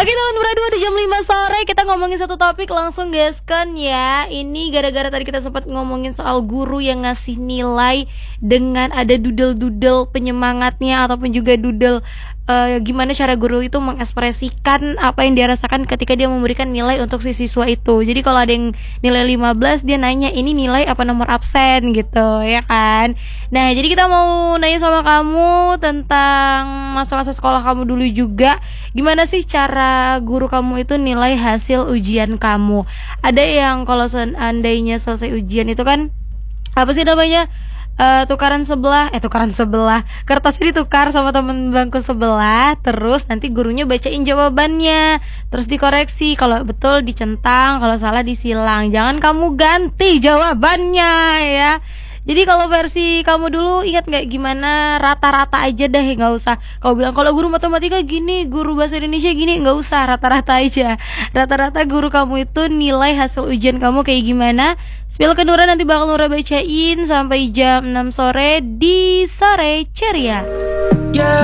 Oke teman berdua, di jam 5 sore kita ngomongin satu topik langsung gaskan ya. Ini gara-gara tadi kita sempat ngomongin soal guru yang ngasih nilai dengan ada doodle-doodle penyemangatnya ataupun juga doodle gimana cara guru itu mengekspresikan apa yang dia rasakan ketika dia memberikan nilai untuk si siswa itu. Jadi kalau ada yang nilai 15, dia nanya ini nilai apa nomor absen gitu ya kan. Nah jadi kita mau nanya sama kamu tentang masa-masa sekolah kamu dulu juga. Gimana sih cara guru kamu itu nilai hasil ujian kamu? Ada yang kalau seandainya selesai ujian itu kan apa sih namanya, tukaran sebelah kertasnya ditukar sama temen bangku sebelah, terus nanti gurunya bacain jawabannya, terus dikoreksi, kalau betul dicentang, kalau salah disilang, jangan kamu ganti jawabannya ya. Jadi kalau versi kamu dulu ingat nggak gimana, rata-rata aja deh, nggak usah kau bilang kalau guru matematika gini, guru bahasa Indonesia gini, nggak usah, rata-rata aja. Rata-rata guru kamu itu nilai hasil ujian kamu kayak gimana? Spill ke Nura, nanti bakal Nura bacain sampai jam 6 sore di Sore Ceria.